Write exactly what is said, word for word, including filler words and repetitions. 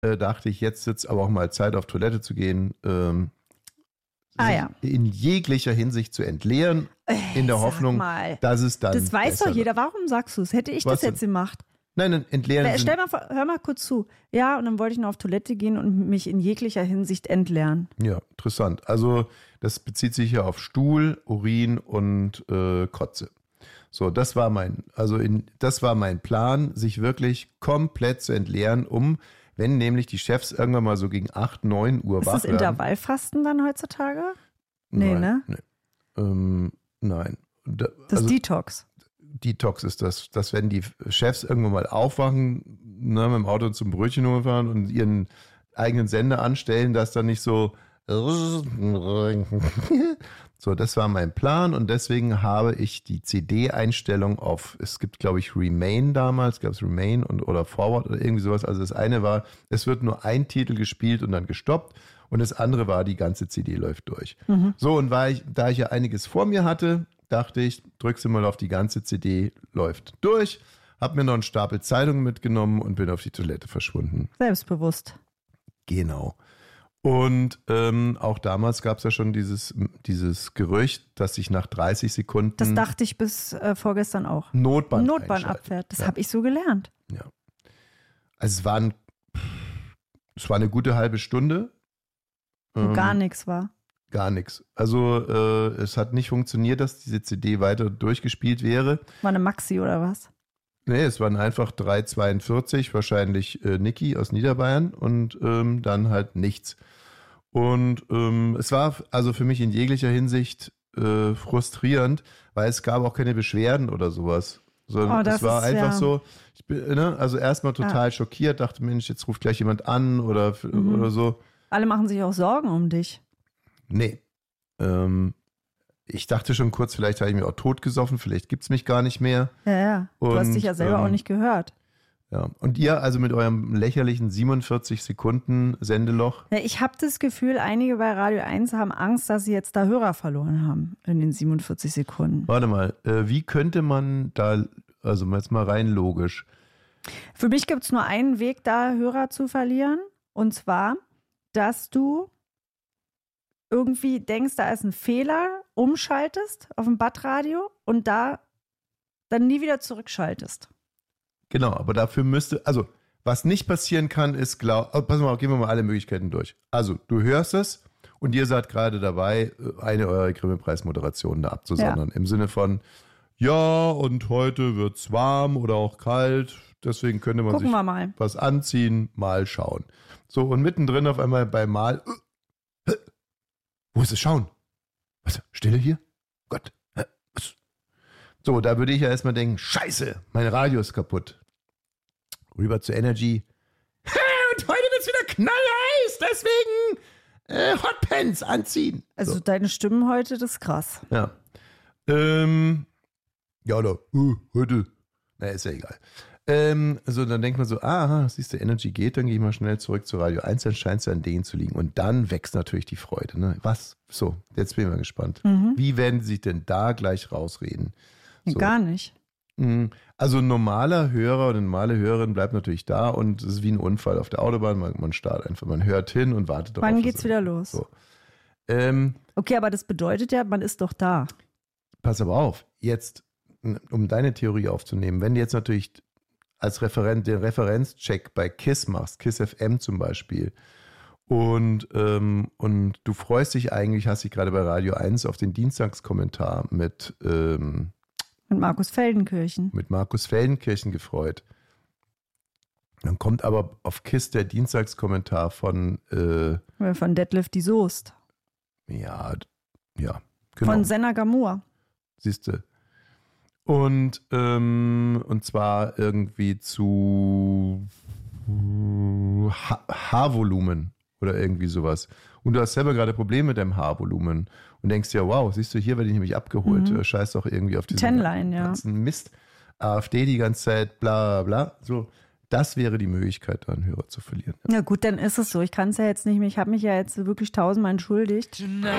äh, dachte ich, jetzt sitzt aber auch mal Zeit, auf Toilette zu gehen, ähm, ah, sich ja. in jeglicher Hinsicht zu entleeren, in der Sag Hoffnung, mal. dass es dann Das weiß besser doch jeder. wird. Warum sagst du es? Hätte ich Was das jetzt denn? gemacht? Nein, nein, entleeren Wer- sind, Stell mal vor, hör mal kurz zu. Ja, und dann wollte ich noch auf Toilette gehen und mich in jeglicher Hinsicht entleeren. ja, interessant. Also das bezieht sich ja auf Stuhl, Urin und äh, Kotze. So, das war mein, also in, das war mein Plan, sich wirklich komplett zu entleeren, um, wenn nämlich die Chefs irgendwann mal so gegen acht, neun Uhr Ist wach das werden. Intervallfasten dann heutzutage? Nee, nein, ne? Nee. Ähm, nein. Da, Das also, Detox. Detox ist das, dass wenn die Chefs irgendwann mal aufwachen, ne, mit dem Auto zum Brötchen holen und ihren eigenen Sender anstellen, dass dann nicht so so, das war mein Plan und deswegen habe ich die C D-Einstellung auf, es gibt glaube ich Remain damals, gab es Remain und, oder Forward oder irgendwie sowas, also das eine war, es wird nur ein Titel gespielt und dann gestoppt und das andere war, die ganze C D läuft durch. Mhm. So, und weil ich, da ich ja einiges vor mir hatte, dachte ich, drückst du mal auf die ganze C D, läuft durch, hab mir noch einen Stapel Zeitungen mitgenommen und bin auf die Toilette verschwunden. Selbstbewusst. Genau. Und ähm, auch damals gab es ja schon dieses, dieses Gerücht, dass sich nach dreißig Sekunden Das dachte ich bis äh, vorgestern auch. Notband, Notbahn einschaltet. abfährt. Das Ja. habe ich so gelernt. Ja. Also es waren, es war eine gute halbe Stunde. Wo Ähm, gar nichts war. Gar nichts. Also äh, es hat nicht funktioniert, dass diese C D weiter durchgespielt wäre. War eine Maxi oder was? Nee, es waren einfach drei zweiundvierzig, wahrscheinlich äh, Niki aus Niederbayern und ähm, dann halt nichts. Und ähm, es war also für mich in jeglicher Hinsicht äh, frustrierend, weil es gab auch keine Beschwerden oder sowas. Sondern Oh, das es war ist einfach ja- so, ich bin, ne, also erstmal total schockiert, dachte, Mensch, jetzt ruft gleich jemand an oder, Mhm. oder so. Alle machen sich auch Sorgen um dich. Nee. Ähm, ich dachte schon kurz, vielleicht habe ich mich auch totgesoffen, vielleicht gibt es mich gar nicht mehr. Ja, ja. Du hast Und, dich ja selber ähm, auch nicht gehört. Ja. Und ihr also mit eurem lächerlichen siebenundvierzig Sekunden Sendeloch? Ja, ich habe das Gefühl, einige bei Radio eins haben Angst, dass sie jetzt da Hörer verloren haben in den siebenundvierzig Sekunden. Warte mal, äh, wie könnte man da, also jetzt mal rein logisch, Für mich gibt es nur einen Weg, da Hörer zu verlieren. Und zwar, dass du irgendwie denkst, da ist ein Fehler, umschaltest auf dem Badradio und da dann nie wieder zurückschaltest. genau, aber dafür müsste, also was nicht passieren kann, ist, glaub, oh, pass mal, gehen wir mal alle Möglichkeiten durch. Also du hörst es und ihr seid gerade dabei, eine eurer Grimme-Preis-Moderationen da abzusondern. Im Sinne von, ja, und heute wird's warm oder auch kalt, deswegen könnte man Gucken sich wir mal. was anziehen, mal schauen. So, und mittendrin auf einmal bei Mal, äh, äh, wo ist das Schauen? Was, Stille hier? Gott. äh, was? So, da würde ich ja erstmal denken, scheiße, mein Radio ist kaputt. Rüber zu Energy. Und heute wird's wieder knallheiß, deswegen äh, Hotpants anziehen. Also So. deine Stimmen heute, das ist krass. Ja. Ähm, ja, oder, uh, heute. Na, ist ja egal. Ähm, so, dann denkt man so, aha, siehst du, Energy geht, dann gehe ich mal schnell zurück zu Radio eins, dann scheint es an denen zu liegen. Und dann wächst natürlich die Freude. Ne? Was? So, jetzt bin ich mal gespannt. Mhm. Wie werden sie sich denn da gleich rausreden? So. Gar nicht. Also ein normaler Hörer oder eine normale Hörerin bleibt natürlich da und es ist wie ein Unfall auf der Autobahn. Man, man startet einfach, man hört hin und wartet darauf. Wann dass geht's es- wieder los? So. Ähm, Okay, aber das bedeutet ja, man ist doch da. pass aber auf, jetzt, um deine Theorie aufzunehmen, wenn du jetzt natürlich als Referent den Referenzcheck bei KISS machst, KISS F M zum Beispiel, und, ähm, und du freust dich eigentlich, hast dich gerade bei Radio eins auf den Dienstagskommentar mit, ähm, Mit Markus Feldenkirchen. mit Markus Feldenkirchen gefreut. Dann kommt aber auf KISS der Dienstagskommentar von, äh, Oder von Detlef die Soest. ja, ja, genau. Von Senna Gamur. Siehste. Und, ähm, und zwar irgendwie zu ha- Haarvolumen oder irgendwie sowas. Und du hast selber gerade Probleme mit deinem Haarvolumen und denkst ja, wow, siehst du, hier werde ich nämlich abgeholt. Mhm. Mhm. Scheiß doch irgendwie auf diesen Tenline, ja. ganzen Mist. AfD die ganze Zeit, bla bla. So, das wäre die Möglichkeit, da einen Hörer zu verlieren. Ja gut, dann ist es so. Ich kann es ja jetzt nicht mehr. Ich habe mich ja jetzt wirklich tausendmal entschuldigt.